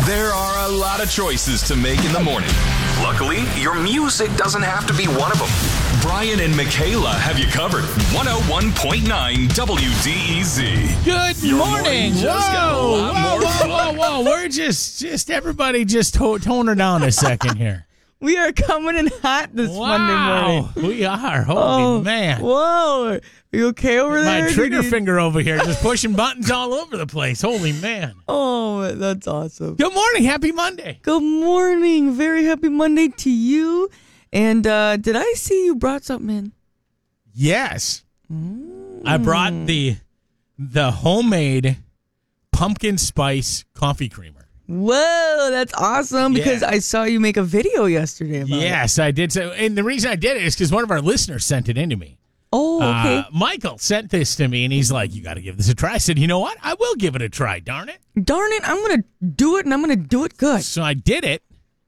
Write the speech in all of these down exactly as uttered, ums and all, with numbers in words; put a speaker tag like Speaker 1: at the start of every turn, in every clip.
Speaker 1: There are a lot of choices to make in the morning. Luckily, your music doesn't have to be one of them. Brian and Michaela have you covered. one oh one point nine W D E Z.
Speaker 2: Good
Speaker 1: Your
Speaker 2: morning.
Speaker 1: morning just got a
Speaker 2: Whoa,
Speaker 1: lot
Speaker 2: whoa,
Speaker 1: more
Speaker 2: whoa,
Speaker 1: fun.
Speaker 2: whoa, whoa. We're just, just everybody just to- tone her down a second here.
Speaker 3: We are coming in hot this Monday morning.
Speaker 2: We are. Holy
Speaker 3: Oh,
Speaker 2: man.
Speaker 3: Whoa. Are you okay over there?
Speaker 2: My
Speaker 3: Do
Speaker 2: trigger
Speaker 3: you need-
Speaker 2: finger over here just pushing buttons all over the place. Holy man.
Speaker 3: Oh, that's awesome.
Speaker 2: Good morning. Happy Monday.
Speaker 3: Good morning. Very happy Monday to you. And uh, did I see you brought something in?
Speaker 2: Yes. I brought the the homemade pumpkin spice coffee creamer.
Speaker 3: Whoa, that's awesome because
Speaker 2: Yeah.
Speaker 3: I saw you make a video yesterday about it.
Speaker 2: Yes, I did. So, and the reason I did it is because one of our listeners sent it in to me.
Speaker 3: Oh, okay.
Speaker 2: Uh, Michael sent this to me, and he's like, you got to give this a try. I said, you know what? I will give it a try, darn it.
Speaker 3: Darn it, I'm going to do it, and I'm going to do it good.
Speaker 2: So I did it.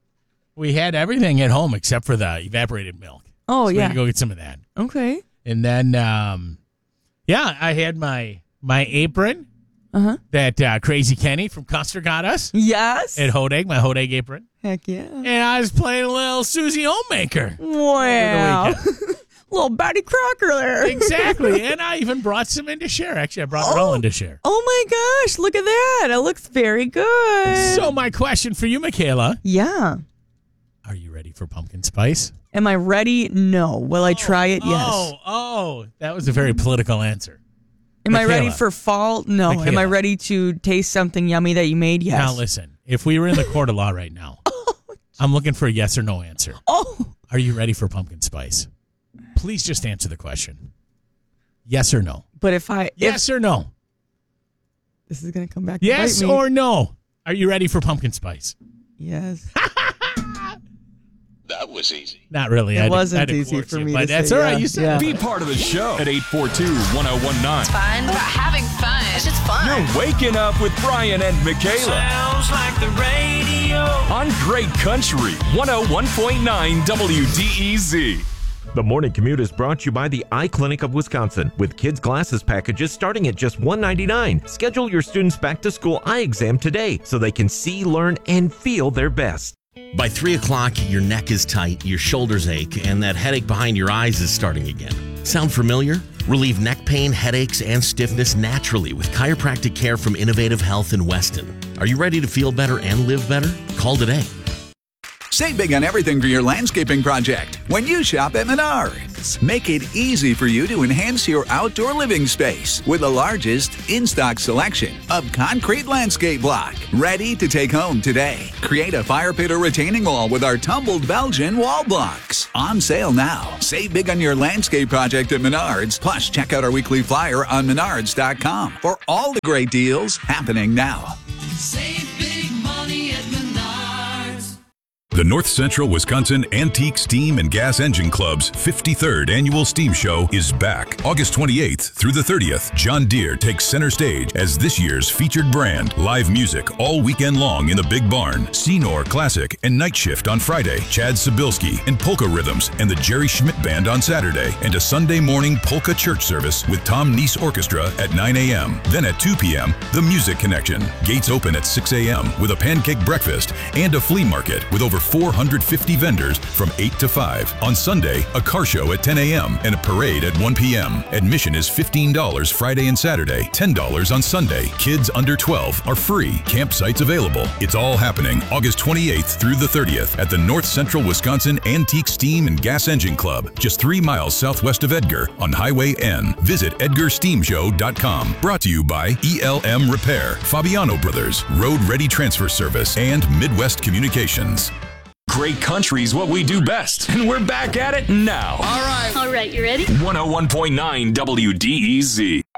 Speaker 2: We had everything at home except for the evaporated milk.
Speaker 3: Oh,
Speaker 2: so we
Speaker 3: yeah.
Speaker 2: had to go get some of that.
Speaker 3: Okay.
Speaker 2: And then, um, yeah, I had my my apron
Speaker 3: Uh-huh.
Speaker 2: that uh, Crazy Kenny from Custer got us
Speaker 3: Yes.
Speaker 2: at Hodag, my Hodag apron.
Speaker 3: Heck yeah.
Speaker 2: And I was playing a little Susie Homemaker.
Speaker 3: Wow.
Speaker 2: weekend.
Speaker 3: Little Betty Crocker there.
Speaker 2: Exactly. And I even brought some in to share. Actually, I brought it all in to share.
Speaker 3: Oh my gosh, look at that. It looks very good.
Speaker 2: So my question for you, Michaela,
Speaker 3: yeah.
Speaker 2: are you ready for pumpkin spice?
Speaker 3: Am I ready? No. Will I try it? Yes.
Speaker 2: Oh, oh, that was a very political answer.
Speaker 3: Am I ready
Speaker 2: Michaela.
Speaker 3: for fall? No. Am I
Speaker 2: Michaela.
Speaker 3: ready to taste something yummy that you made? Yes.
Speaker 2: Now listen, if we were in the court of law right now, I'm looking for a yes or no answer.
Speaker 3: Oh.
Speaker 2: Are you ready for pumpkin spice? Please just answer the question. Yes or no?
Speaker 3: But if I
Speaker 2: Yes
Speaker 3: if,
Speaker 2: or no?
Speaker 3: this is gonna come back to
Speaker 2: Yes
Speaker 3: bite me.
Speaker 2: or no? Are you ready for pumpkin spice?
Speaker 3: Yes.
Speaker 1: That was easy.
Speaker 2: Not really.
Speaker 3: It
Speaker 2: I had to-
Speaker 3: wasn't
Speaker 2: I had to
Speaker 3: easy
Speaker 2: court
Speaker 3: for
Speaker 2: you,
Speaker 3: me
Speaker 2: but
Speaker 3: to
Speaker 2: that's
Speaker 3: say,
Speaker 2: all right.
Speaker 3: yeah,
Speaker 2: You said
Speaker 3: yeah.
Speaker 2: it.
Speaker 1: Be part of the show at eight four two, one oh one nine.
Speaker 4: Fun. About having fun. It's just fun.
Speaker 1: You're waking up with Brian and Michaela
Speaker 5: Sounds like the radio.
Speaker 1: on Great Country one oh one point nine W D E Z.
Speaker 6: The morning commute is brought to you by the Eye Clinic of Wisconsin with kids' glasses packages starting at just one dollar and ninety-nine cents. Schedule your students' back-to-school eye exam today so they can see, learn, and feel their best.
Speaker 7: By three o'clock, your neck is tight, your shoulders ache, and that headache behind your eyes is starting again. Sound familiar? Relieve neck pain, headaches, and stiffness naturally with chiropractic care from Innovative Health in Weston. Are you ready to feel better and live better? Call today.
Speaker 8: Save big on everything for your landscaping project when you shop at Menards. Make it easy for you to enhance your outdoor living space with the largest in-stock selection of concrete landscape block. Ready to take home today. Create a fire pit or retaining wall with our tumbled Belgian wall blocks. On sale now. Save big on your landscape project at Menards. Plus, check out our weekly flyer on menards dot com for all the great deals happening now.
Speaker 5: Save big money at Menards.
Speaker 9: The North Central Wisconsin Antique Steam and Gas Engine Club's fifty-third Annual Steam Show is back. August twenty-eighth through the thirtieth, John Deere takes center stage as this year's featured brand. Live music all weekend long in the Big Barn. Senor Classic and Night Shift on Friday. Chad Sobilski and Polka Rhythms and the Jerry Schmidt Band on Saturday. And a Sunday morning polka church service with Tom Neese Orchestra at nine a.m. Then at two p.m., The Music Connection. Gates open at six a.m. with a pancake breakfast and a flea market with over four hundred fifty vendors from eight to five. On Sunday, a car show at ten a.m. and a parade at one p.m. Admission is fifteen dollars Friday and Saturday, ten dollars on Sunday. Kids under twelve are free. Campsites available. It's all happening August twenty-eighth through the thirtieth at the North Central Wisconsin Antique Steam and Gas Engine Club, just three miles southwest of Edgar on Highway N. Visit edgar steam show dot com. Brought to you by E L M Repair, Fabiano Brothers, Road Ready Transfer Service, and Midwest Communications.
Speaker 1: Great Country's what we do best, and we're back at it now.
Speaker 4: All right. You ready?
Speaker 1: one oh one point nine W D E Z.